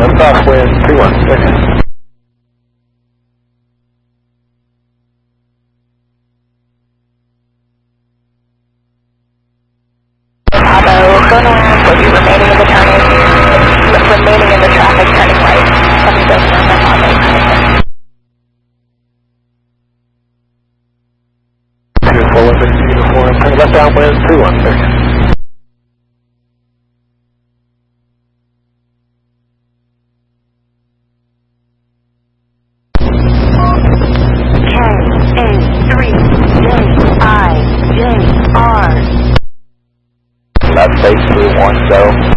Left off wind 216. Bravo, going around, will be remaining in the traffic, turning right. 2416 uniform, turn left downwind 216. KA3JIJR. Left base 310.